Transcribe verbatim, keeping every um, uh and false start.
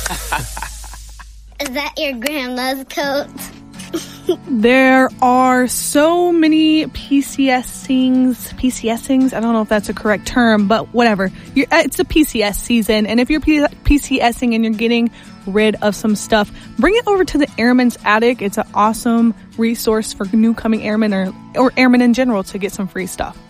Is that your grandma's coat? There are so many PCSings, PCSings, I don't know if that's a correct term, but whatever. You're, it's a P C S season, and if you're P- PCSing and you're getting rid of some stuff, bring it over to the Airman's Attic. It's an awesome resource for new coming airmen or, or airmen in general to get some free stuff.